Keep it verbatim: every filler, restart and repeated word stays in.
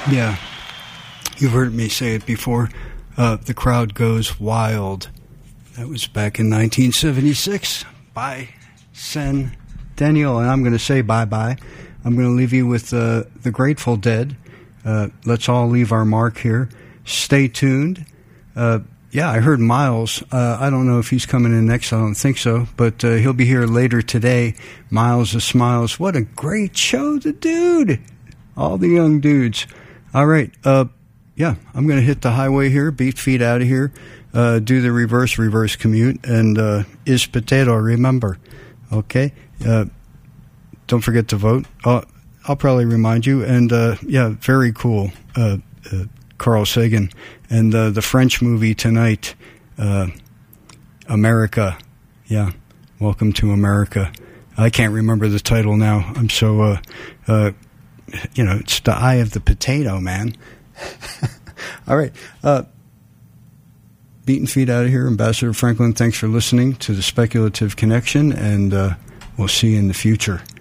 Yeah, you've heard me say it before. Uh, the crowd goes wild. That was back in nineteen seventy-six by Sen Daniel, and I'm going to say bye-bye. I'm going to leave you with uh, the Grateful Dead. Uh, let's all leave our mark here. Stay tuned. Uh, yeah, I heard Miles. Uh, I don't know if he's coming in next. I don't think so, but uh, he'll be here later today. Miles of Smiles. What a great show, the dude. All the young dudes. All right. Uh, yeah, I'm going to hit the highway here, beat feet out of here, uh, do the reverse, reverse commute, and uh, is potato, remember. Okay? Uh, don't forget to vote. Uh, I'll probably remind you. And, uh, yeah, very cool, uh, uh, Carl Sagan. And uh, the French movie tonight, uh, America. Yeah, Welcome to America. I can't remember the title now. I'm so, uh, uh, you know, it's the eye of the potato, man. All right. Uh, beaten feet out of here. Ambassador Franklin, thanks for listening to the Speculative Connection, and uh, we'll see you in the future.